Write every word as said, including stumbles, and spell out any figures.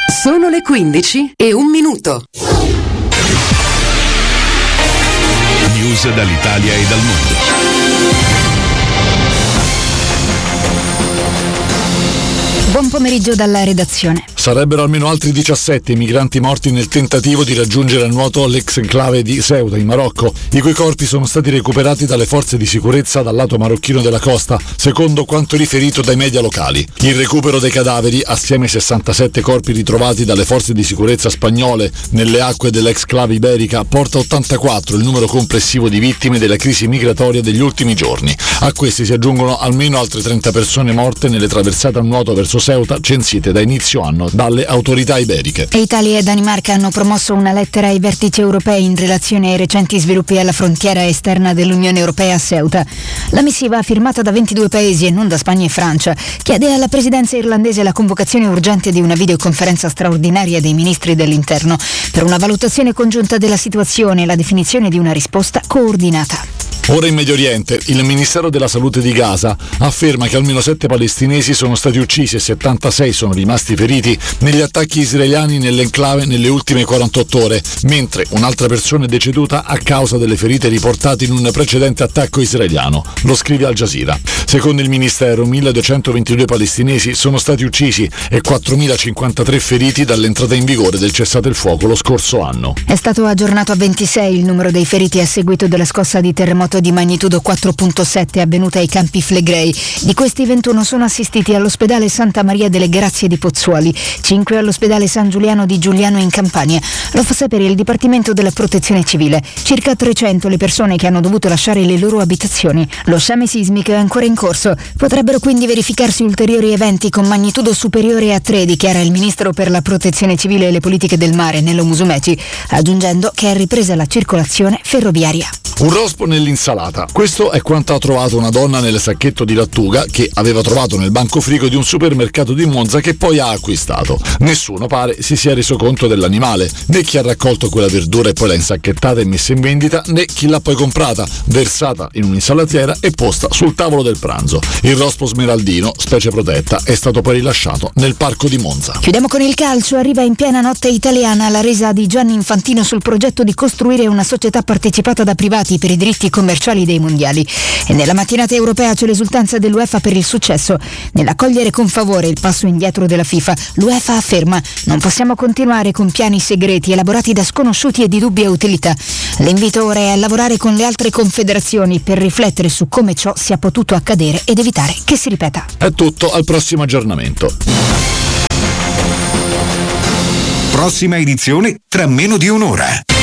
Sono le quindici e un minuto. News dall'Italia e dal mondo. Buon pomeriggio dalla redazione. Sarebbero almeno altri diciassette i migranti morti nel tentativo di raggiungere a nuoto l'ex enclave di Ceuta in Marocco, i cui corpi sono stati recuperati dalle forze di sicurezza dal lato marocchino della costa, secondo quanto riferito dai media locali. Il recupero dei cadaveri, assieme ai sessantasette corpi ritrovati dalle forze di sicurezza spagnole nelle acque dell'exclave iberica, porta a ottantaquattro il numero complessivo di vittime della crisi migratoria degli ultimi giorni. A questi si aggiungono almeno altre trenta persone morte nelle traversate a nuoto verso Ceuta, censite da inizio anno dalle autorità iberiche. Italia e Danimarca hanno promosso una lettera ai vertici europei in relazione ai recenti sviluppi alla frontiera esterna dell'Unione Europea a Ceuta. La missiva, firmata da ventidue paesi e non da Spagna e Francia, chiede alla presidenza irlandese la convocazione urgente di una videoconferenza straordinaria dei ministri dell'interno per una valutazione congiunta della situazione e la definizione di una risposta coordinata. Ora in Medio Oriente, il Ministero della Salute di Gaza afferma che almeno sette palestinesi sono stati uccisi e settantasei sono rimasti feriti negli attacchi israeliani nell'enclave nelle ultime quarantotto ore, mentre un'altra persona è deceduta a causa delle ferite riportate in un precedente attacco israeliano. Lo scrive Al Jazeera. Secondo il Ministero, milleduecentoventidue palestinesi sono stati uccisi e quattromilacinquantatré feriti dall'entrata in vigore del cessate il fuoco lo scorso anno. È stato aggiornato a ventisei il numero dei feriti a seguito della scossa di terremoto di magnitudo quattro virgola sette avvenuta ai Campi Flegrei. Di questi ventuno sono assistiti all'ospedale Santa Maria delle Grazie di Pozzuoli, cinque all'ospedale San Giuliano di Giuliano in Campania. Lo fa sapere il Dipartimento della Protezione Civile. Circa trecento le persone che hanno dovuto lasciare le loro abitazioni. Lo sciame sismico è ancora in corso. Potrebbero quindi verificarsi ulteriori eventi con magnitudo superiore a tre, dichiara il Ministro per la Protezione Civile e le Politiche del Mare, Nello Musumeci, aggiungendo che è ripresa la circolazione ferroviaria. Un rospo nell'insalata. Questo è quanto ha trovato una donna nel sacchetto di lattuga che aveva trovato nel banco frigo di un supermercato di Monza che poi ha acquistato. Nessuno pare si sia reso conto dell'animale, né chi ha raccolto quella verdura e poi l'ha insacchettata e messa in vendita, né chi l'ha poi comprata, versata in un'insalatiera e posta sul tavolo del pranzo. Il rospo smeraldino, specie protetta, è stato poi rilasciato nel parco di Monza. Chiudiamo con il calcio. Arriva in piena notte italiana la resa di Gianni Infantino sul progetto di costruire una società partecipata da privati per i diritti commerciali dei mondiali. E nella mattinata europea c'è l'esultanza dell'UEFA per il successo. Nell'accogliere con favore il passo indietro della FIFA, l'UEFA afferma: non possiamo continuare con piani segreti elaborati da sconosciuti e di dubbia utilità. L'invito ora è a lavorare con le altre confederazioni per riflettere su come ciò sia potuto accadere ed evitare che si ripeta. È tutto, al prossimo aggiornamento. Prossima edizione tra meno di un'ora.